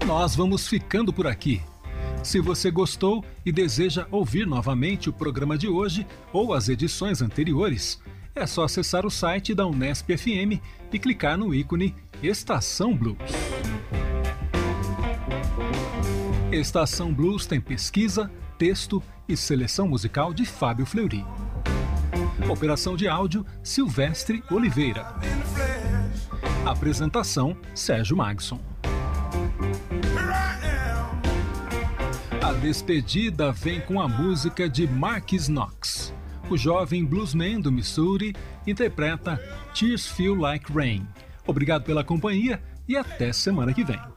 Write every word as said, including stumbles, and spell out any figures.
nós vamos ficando por aqui. Se você gostou e deseja ouvir novamente o programa de hoje ou as edições anteriores, é só acessar o site da Unesp F M e clicar no ícone Estação Blues. Estação Blues tem pesquisa, texto e seleção musical de Fábio Fleury. Operação de áudio, Silvestre Oliveira. Apresentação, Sérgio Magson. A despedida vem com a música de Marcus Knox. O jovem bluesman do Missouri interpreta Tears Feel Like Rain. Obrigado pela companhia e até semana que vem.